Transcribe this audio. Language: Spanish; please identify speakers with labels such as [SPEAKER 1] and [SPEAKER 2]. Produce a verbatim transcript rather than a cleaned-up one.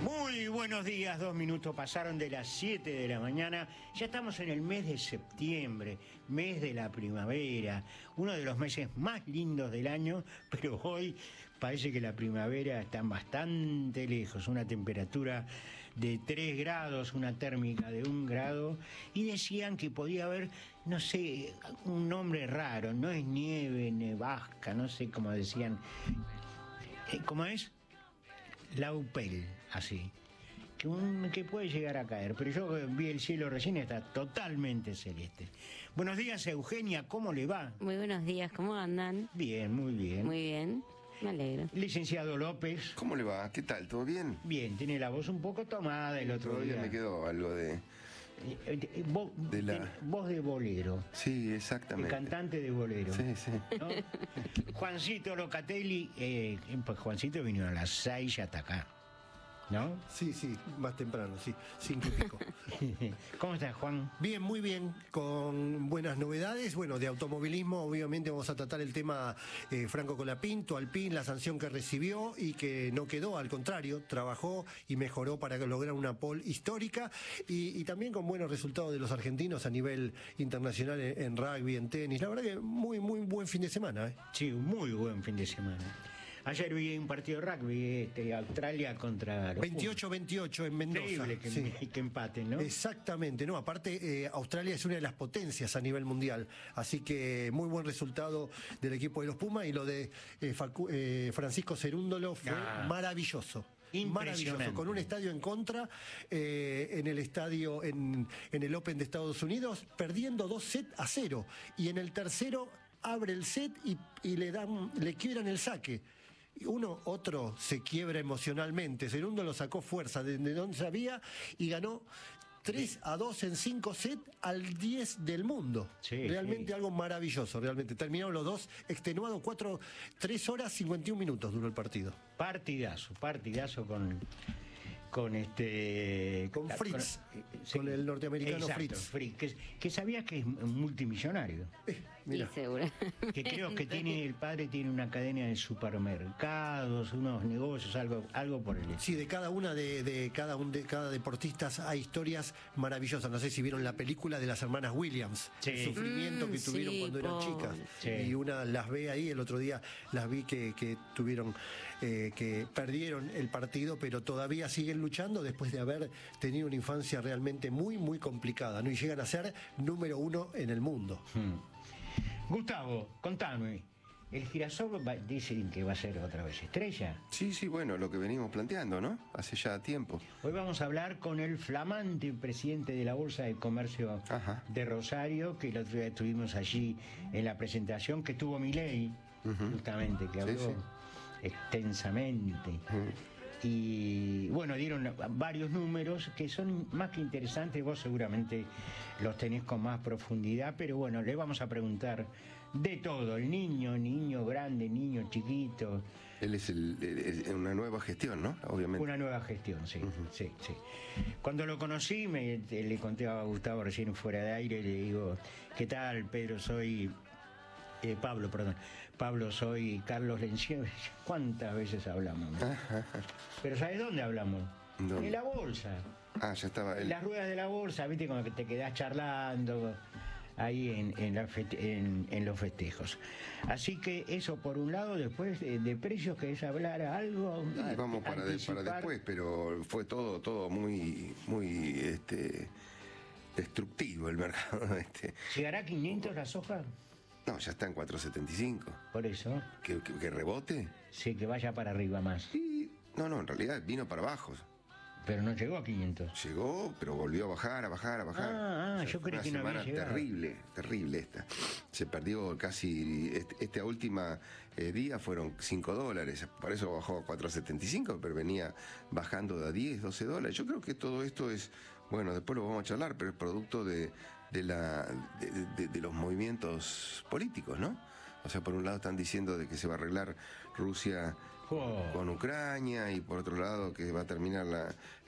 [SPEAKER 1] Muy buenos días, dos minutos pasaron de las siete de la mañana. Ya estamos en el mes de septiembre, mes de la primavera, uno de los meses más lindos del año, pero hoy parece que la primavera está bastante lejos, una temperatura de tres grados, una térmica de un grado, y decían que podía haber, no sé, un nombre raro, no es nieve, nevasca, no sé cómo decían. ¿Cómo es? Laupel, así, que, un, que puede llegar a caer, pero yo vi el cielo recién y está totalmente celeste. Buenos días, Eugenia, ¿cómo le va?
[SPEAKER 2] Muy buenos días, ¿cómo andan?
[SPEAKER 1] Bien, muy bien.
[SPEAKER 2] Muy bien, me alegro.
[SPEAKER 1] Licenciado López.
[SPEAKER 3] ¿Cómo le va? ¿Qué tal? ¿Todo bien?
[SPEAKER 1] Bien, tiene la voz un poco tomada el otro
[SPEAKER 3] Todavía
[SPEAKER 1] día.
[SPEAKER 3] me quedó algo de...
[SPEAKER 1] Eh, Voz
[SPEAKER 3] de la...
[SPEAKER 1] de, voz de bolero.
[SPEAKER 3] Sí, exactamente.
[SPEAKER 1] De cantante de bolero.
[SPEAKER 3] Sí, sí.
[SPEAKER 1] ¿No? Juancito Locatelli, eh, pues Juancito vino a las seis y hasta acá, ¿no?
[SPEAKER 4] Sí, sí, más temprano, sí, cinco y pico.
[SPEAKER 1] ¿Cómo estás, Juan?
[SPEAKER 4] Bien, muy bien, con buenas novedades. Bueno, de automovilismo, obviamente vamos a tratar el tema eh, Franco Colapinto, Alpine, la sanción que recibió y que no quedó, al contrario, trabajó y mejoró para lograr una pole histórica y, y también con buenos resultados de los argentinos a nivel internacional en, en rugby, en tenis. La verdad que muy, muy buen fin de semana, ¿eh?
[SPEAKER 1] Sí, un muy buen fin de semana. Ayer vi un partido de rugby, este, Australia contra los
[SPEAKER 4] veintiocho veintiocho en Mendoza.
[SPEAKER 1] Increíble que,
[SPEAKER 4] sí.
[SPEAKER 1] que empaten, ¿no?
[SPEAKER 4] Exactamente, no, aparte eh, Australia es una de las potencias a nivel mundial, así que muy buen resultado del equipo de los Pumas y lo de eh, Facu, eh, Francisco Cerúndolo fue ah, maravilloso. Maravilloso, con un estadio en contra, eh, en el estadio, en, en el Open de Estados Unidos, perdiendo dos sets a cero, y en el tercero abre el set y, y le dan, le quiebran el saque. Uno, otro se quiebra emocionalmente. Segundo lo sacó fuerza de donde sabía y ganó tres a dos en cinco sets al diez del mundo. Sí, realmente sí. Algo maravilloso, realmente. Terminaron los dos extenuados, cuatro, tres horas cincuenta y un minutos duró el partido.
[SPEAKER 1] Partidazo, partidazo con... con este
[SPEAKER 4] con Fritz,
[SPEAKER 1] con,
[SPEAKER 4] sí, con el norteamericano.
[SPEAKER 1] Exacto,
[SPEAKER 4] Fritz,
[SPEAKER 1] Fritz que, que sabías que es multimillonario.
[SPEAKER 4] Eh, mira.
[SPEAKER 2] Sí, seguro.
[SPEAKER 1] Que creo que tiene el padre tiene una cadena de supermercados, unos negocios, algo, algo por el estilo.
[SPEAKER 4] Sí, de cada una de, de cada un de cada deportista hay historias maravillosas. No sé si vieron la película de las hermanas Williams, sí. El sufrimiento mm, que tuvieron sí, cuando eran chicas. Sí. Y una las ve ahí, el otro día las vi que, que tuvieron, eh, que perdieron el partido, pero todavía siguen luchando después de haber tenido una infancia realmente muy, muy complicada, ¿no? Y llegan a ser número uno en el mundo.
[SPEAKER 1] Hmm. Gustavo, contame, ¿el girasol va, dicen que va a ser otra vez estrella?
[SPEAKER 3] Sí, sí, bueno, lo que venimos planteando, ¿no? Hace ya tiempo.
[SPEAKER 1] Hoy vamos a hablar con el flamante presidente de la Bolsa de Comercio Ajá. de Rosario, que el otro día estuvimos allí en la presentación que tuvo Milei, uh-huh. justamente, que habló sí, sí. extensamente. Uh-huh. Y bueno, dieron varios números que son más que interesantes, vos seguramente los tenés con más profundidad, pero bueno, le vamos a preguntar de todo, el niño, niño grande, niño chiquito.
[SPEAKER 3] Él es el, el, una nueva gestión, ¿no? Obviamente.
[SPEAKER 1] Una nueva gestión, sí, uh-huh. sí, sí. Cuando lo conocí, me, le conté a Gustavo recién fuera de aire, le digo, ¿qué tal, Pedro? Soy... Eh, Pablo, perdón. Pablo, soy Carlos Lencio. ¿Cuántas veces hablamos? ¿No? Pero ¿sabes dónde hablamos? ¿Dónde? En la bolsa.
[SPEAKER 3] Ah, ya estaba él.
[SPEAKER 1] En las ruedas de la bolsa, viste, cuando te quedás charlando ahí en, en, la fete en, en los festejos. Así que eso por un lado, después de, de precios, ¿querés hablar algo?
[SPEAKER 3] Sí, vamos para, de, para después, pero fue todo, todo muy, muy este, destructivo el mercado. Este.
[SPEAKER 1] ¿Llegará a quinientos la soja?
[SPEAKER 3] No, ya está en cuatro setenta y cinco.
[SPEAKER 1] Por eso.
[SPEAKER 3] ¿Que, que, que rebote?
[SPEAKER 1] Sí, que vaya para arriba más.
[SPEAKER 3] Sí, no, no, en realidad vino para abajo.
[SPEAKER 1] Pero no llegó a quinientos.
[SPEAKER 3] Llegó, pero volvió a bajar, a bajar, a bajar.
[SPEAKER 1] Ah, ah o sea, yo creí que no había llegado.
[SPEAKER 3] Terrible, terrible esta. Se perdió casi, este, esta última eh, día fueron cinco dólares, por eso bajó a cuatro setenta y cinco, pero venía bajando de a diez, doce dólares. Yo creo que todo esto es, bueno, después lo vamos a charlar, pero es producto de, de, la, de, de, de los movimientos políticos, ¿no? O sea, por un lado están diciendo de que se va a arreglar Rusia oh. con Ucrania y por otro lado que va a terminar la,